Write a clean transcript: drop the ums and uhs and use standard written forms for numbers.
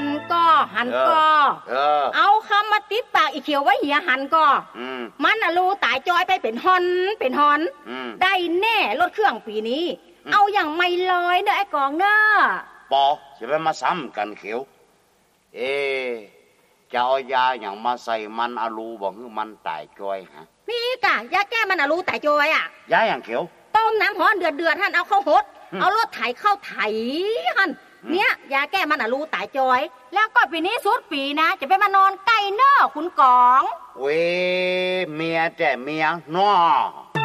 นก็เอาคำมาติดปากอีเขียวไว้เหียหันก็มันน่ะรู้ตายจอยไปเป็นฮอนได้แน่รถเครื่องปีนี้เอาอย่างไม่ลอยเด้อไอ้กองเด้อปอจะไปมาซ้ำกันเขียวจะเอายาอย่างมาใส่มันอลูบอกคือมันตายจอยฮะมีกะยาแก้มันอลูตายจอยอ่ะยาอย่างเขียวต้มน้ำร้อนเดือดท่านเอาเข้าหดเอารถไถเข้าไถท่านเนี้ยยาแก้มันอลูตายจอยแล้วก็ปีนี้สุดปีนะจะไปมานอนใกล้เนอคุณกองเว้เมียแต่เมียน้อ